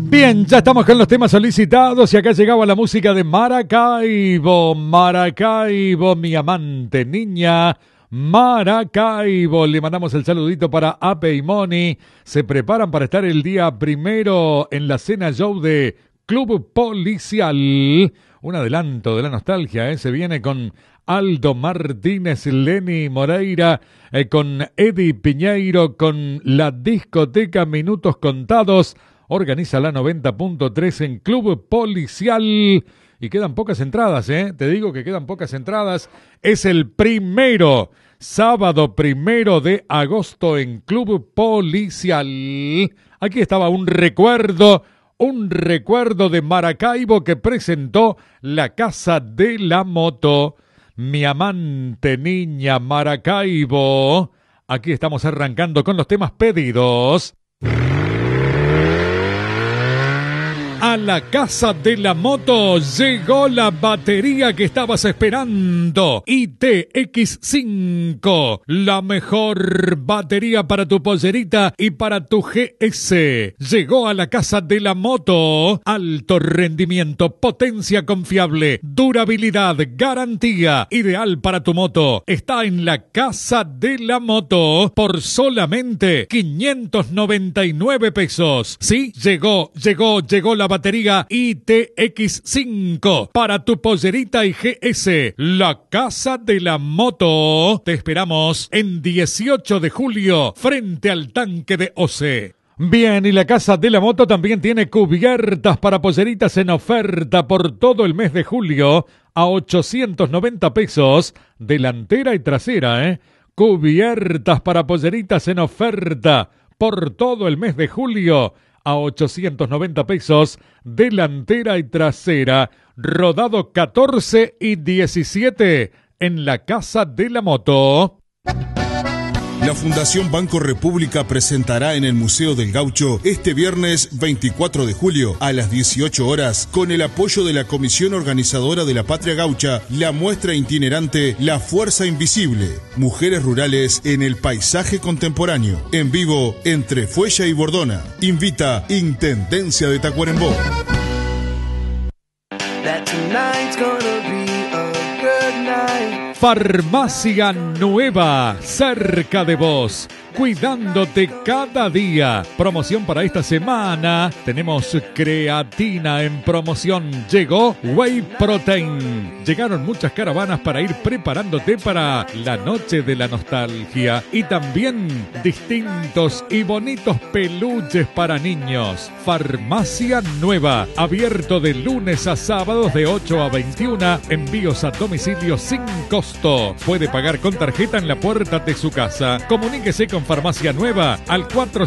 Bien, ya estamos con los temas solicitados y acá llegaba la música de Maracaibo. Maracaibo, mi amante niña. Maracaibo, le mandamos el saludito para Ape y Moni. Se preparan para estar el día primero en la cena show de Club Policial. Un adelanto de la nostalgia, Se viene con Aldo Martínez, Lenny Moreira, con Eddie Piñeiro, con la discoteca Minutos Contados. Organiza la 90.3 en Club Policial. Y quedan pocas entradas, Te digo que quedan pocas entradas. Es el primero, sábado 1 de agosto en Club Policial. Aquí estaba un recuerdo de Maracaibo que presentó la Casa de la Moto. Mi amante niña Maracaibo. Aquí estamos arrancando con los temas pedidos. A la Casa de la Moto llegó la batería que estabas esperando. ITX5, la mejor batería para tu pollerita y para tu GS. Llegó a la Casa de la Moto. Alto rendimiento, potencia confiable, durabilidad, garantía, ideal para tu moto. Está en la Casa de la Moto por solamente 599 pesos. Sí, llegó la batería ITX5 para tu pollerita y GS. La Casa de la Moto. Te esperamos en 18 de julio frente al tanque de OCE. Bien, y la Casa de la Moto también tiene cubiertas para polleritas en oferta por todo el mes de julio a 890 pesos, delantera y trasera, Cubiertas para polleritas en oferta por todo el mes de julio a 890 pesos, delantera y trasera, rodado 14 y 17 en la Casa de la Moto. La Fundación Banco República presentará en el Museo del Gaucho este viernes 24 de julio a las 18 horas, con el apoyo de la Comisión Organizadora de la Patria Gaucha, la muestra itinerante La Fuerza Invisible, Mujeres Rurales en el Paisaje Contemporáneo, en vivo entre Fuella y Bordona. Invita Intendencia de Tacuarembó. Farmacia Nueva, cerca de vos, cuidándote cada día. Promoción para esta semana. Tenemos creatina en promoción. Llegó Whey Protein. Llegaron muchas caravanas para ir preparándote para la noche de la nostalgia. Y también distintos y bonitos peluches para niños. Farmacia Nueva, abierto de lunes a sábados de 8 a 21. Envíos a domicilio sin costo. Puede pagar con tarjeta en la puerta de su casa. Comuníquese con Farmacia Nueva al 4